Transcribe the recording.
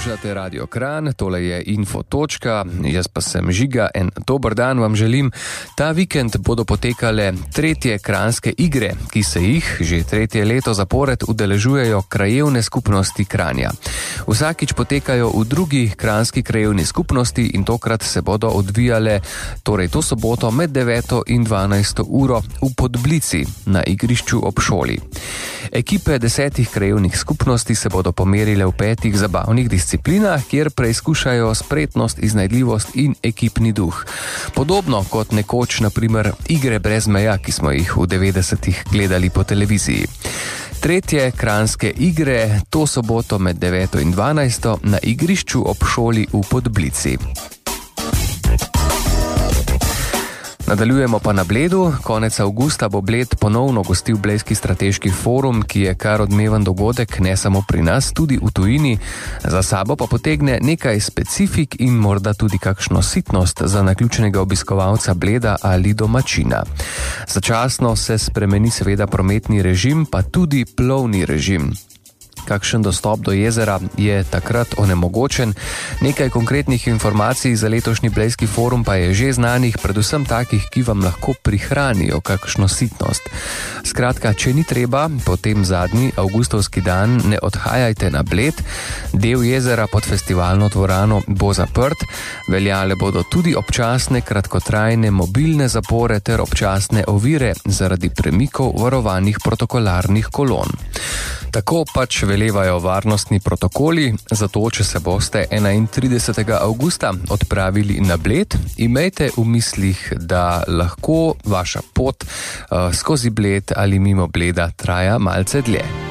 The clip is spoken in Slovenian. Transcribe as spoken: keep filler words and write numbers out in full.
Poslušate Radio Kranj, tole je Info točka, jaz pa sem Žiga, en dober dan vam želim. Ta vikend bodo potekale tretje kranjske igre, ki se jih že tretje leto zapored udeležujejo krajevne skupnosti Kranja. Vsakič potekajo v drugi kranjski krajevni skupnosti in tokrat se bodo odvijale, torej to soboto med deveto in dvanajsto uro v Podblici na igrišču ob šoli. Ekipe desetih krajevnih skupnosti se bodo pomerile v petih zabavnih disciplinah, kjer preizkušajo spretnost, iznajdljivost in ekipni duh. Podobno kot nekoč, na primer, igre brez meja, ki smo jih v devetdesetih gledali po televiziji. Tretje kranjske igre to soboto med deveto in dvanajsto na igrišču ob šoli v Podblici. Nadaljujemo pa na Bledu. Konec avgusta bo Bled ponovno gostil Blejski strateški forum, ki je kar odmeven dogodek ne samo pri nas, tudi v tujini. Za sabo pa potegne nekaj specifik in morda tudi kakšno sitnost za naključenega obiskovalca Bleda ali domačina. Začasno se spremeni seveda prometni režim, pa tudi plovni režim. Kakšen dostop do jezera je takrat onemogočen. Nekaj konkretnih informacij za letošnji Blejski forum pa je že znanih, predvsem takih, ki vam lahko prihranijo kakšno sitnost. Skratka, če ni treba, potem zadnji avgustovski dan ne odhajajte na Bled. Del jezera pod festivalno dvorano bo zaprt. Veljale bodo tudi občasne kratkotrajne mobilne zapore ter občasne ovire zaradi premikov varovanih protokolarnih kolon. Tako pač velevajo varnostni protokoli, zato če se boste enaintridesetega avgusta odpravili na Bled, imejte v mislih, da lahko vaša pot uh, skozi Bled ali mimo Bleda traja malce dlje.